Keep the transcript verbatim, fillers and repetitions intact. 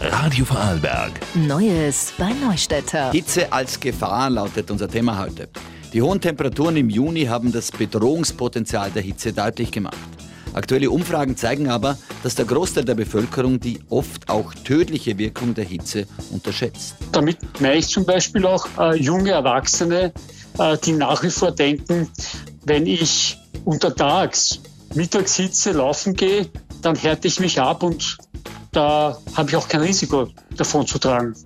Radio Vorarlberg. Neues bei Neustädter. Hitze als Gefahr lautet unser Thema heute. Die hohen Temperaturen im Juni haben das Bedrohungspotenzial der Hitze deutlich gemacht. Aktuelle Umfragen zeigen aber, dass der Großteil der Bevölkerung die oft auch tödliche Wirkung der Hitze unterschätzt. Damit meine ich zum Beispiel auch äh, junge Erwachsene, äh, die nach wie vor denken, wenn ich untertags Mittagshitze laufen gehe, dann härte ich mich ab und da habe ich auch kein Risiko davon zu tragen.